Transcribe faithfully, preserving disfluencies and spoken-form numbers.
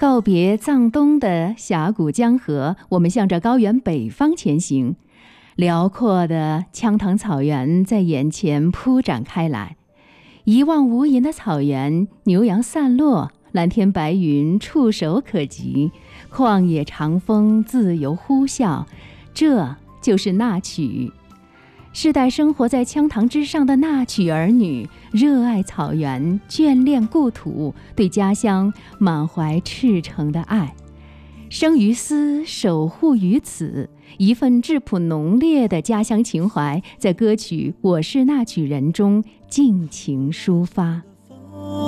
告别藏东的峡谷江河，我们向着高原北方前行。辽阔的羌塘草原在眼前铺展开来，一望无垠的草原，牛羊散落，蓝天白云触手可及，旷野长风自由呼啸，这就是纳曲。世代生活在羌塘之上的纳曲儿女，热爱草原，眷恋故土，对家乡满怀赤诚的爱。生于斯，守护于此，一份质朴浓烈的家乡情怀，在歌曲《我是纳曲人》中尽情抒发。